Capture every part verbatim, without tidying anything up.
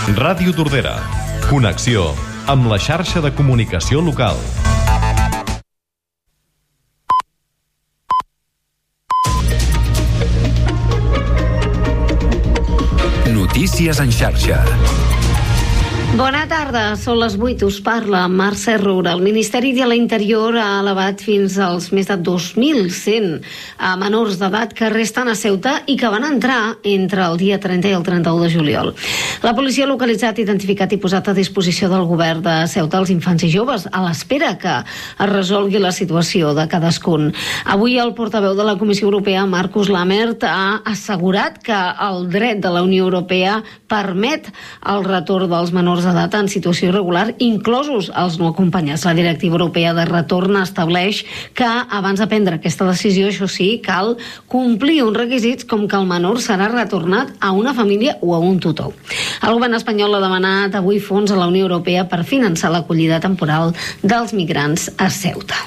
Ràdio Tordera. Connexió amb la xarxa de comunicació local. Notícies en xarxa. Bona tarda, són les vuit, us parla Mercè Roura. El Ministeri de l'Interior ha elevat fins als més de dos mil cent a menors d'edat que resten a Ceuta i que van entrar entre el dia trenta i el trenta-u de juliol. La policia ha localitzat, identificat i posat a disposició del govern de Ceuta els infants i joves a l'espera que es resolgui la situació de cadascun. Avui el portaveu de la Comissió Europea, Markus Lammert, ha assegurat que el dret de la Unió Europea permet el retorn dels menors d'edat en situació irregular, inclosos els no acompanyats. La Directiva Europea de Retorn estableix que abans de prendre aquesta decisió, això sí, cal complir uns requisits com que el menor serà retornat a una família o a un tutor. El govern espanyol ha demanat avui fons a la Unió Europea per finançar l'acollida temporal dels migrants a Ceuta.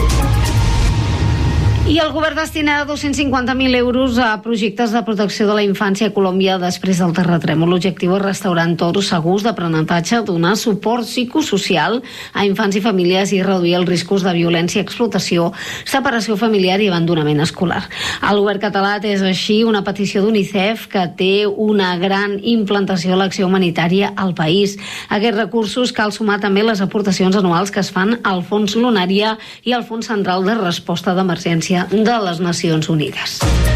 I el govern destina dos-cents cinquanta mil euros a projectes de protecció de la infància a Colòmbia després del terratrèmol. L'objectiu és restaurar entorns segurs d'aprenentatge, donar suport psicosocial a infants i famílies i reduir els riscos de violència, explotació, separació familiar i abandonament escolar. El govern català és així una petició d'UNICEF que té una gran implantació a l'acció humanitària al país. Aquests recursos cal sumar també les aportacions anuals que es fan al Fons Lunària i al Fons Central de Resposta d'Emergència de les Nacions Unides.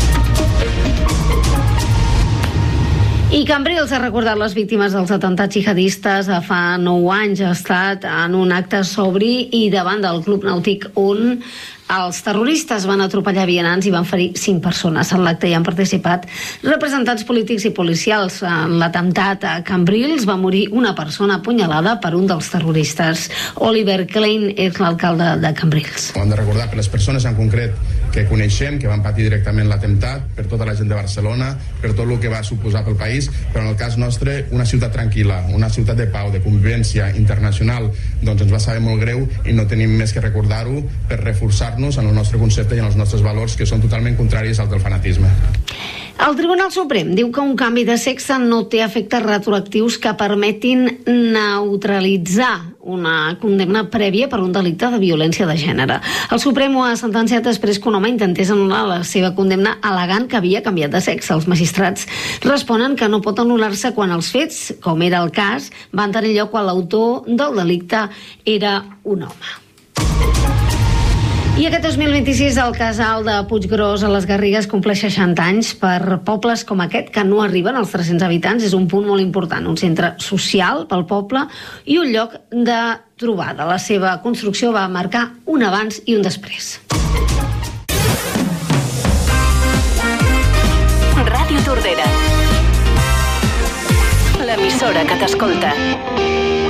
I Cambrils ha recordat les víctimes dels atemptats jihadistes fa nou anys. Ha estat en un acte sobri i davant del Club Nàutic on els terroristes van atropellar vianants i van ferir cinc persones. En l'acte hi han participat representants polítics i policials. En l'atemptat a Cambrils va morir una persona apunyalada per un dels terroristes. Oliver Klein és l'alcalde de Cambrils. Hem de recordar per les persones en concret que coneixem, que van patir directament l'atemptat, per tota la gent de Barcelona, per tot el que va suposar pel país, però en el cas nostre, una ciutat tranquil·la, una ciutat de pau, de convivència internacional, doncs ens va saber molt greu i no tenim més que recordar-ho per reforçar-nos en el nostre concepte i en els nostres valors, que són totalment contraris als del fanatisme. El Tribunal Suprem diu que un canvi de sexe no té efectes retroactius que permetin neutralitzar una condemna prèvia per un delicte de violència de gènere. El Suprem ho ha sentenciat després que un home intentés anul·lar la seva condemna al·legant que havia canviat de sexe. Els magistrats responen que no pot anul·lar-se quan els fets, com era el cas, van tenir lloc quan l'autor del delicte era un home. I aquest dos mil vint-i-sis el casal de Puiggròs a les Garrigues compleix seixanta anys. Per pobles com aquest, que no arriben als tres-cents habitants, és un punt molt important, un centre social pel poble i un lloc de trobada. La seva construcció va marcar un abans i un després. Ràdio Tordera, l'emissora que t'escolta.